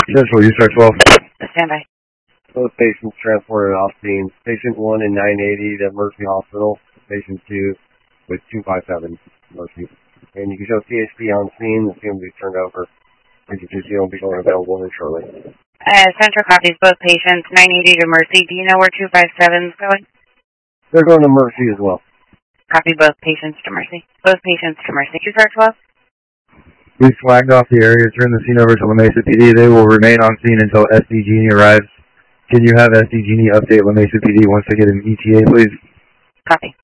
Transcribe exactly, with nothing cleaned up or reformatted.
Central, you start twelve. Stand by. Both patients transported off scene. Patient one in nine eighty to Mercy Hospital. Patient two with two five seven Mercy. And you can show C H P on scene. The scene will be turned over. Patient two will be going available very shortly. Uh, Central copies both patients, nine eighty to Mercy. Do you know where two five seven is going? They're going to Mercy as well. Copy both patients to Mercy. Both patients to Mercy. You start twelve? We've flagged off the area. Turn the scene over to La Mesa P D. They will remain on scene until S D Genie arrives. Can you have S D Genie update La Mesa P D once they get an E T A, please? Copy.